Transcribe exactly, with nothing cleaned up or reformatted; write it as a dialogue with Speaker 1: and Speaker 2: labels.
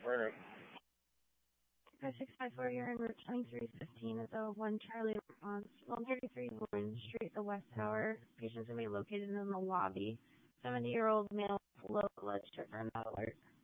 Speaker 1: Burner.
Speaker 2: five six five four, you're in route twenty-three fifteen at the one Charlie response. one thirty-three Lauren Street, the West Tower. Patients will be located in the lobby. seventy-year-old male, low blood sugar, not alert.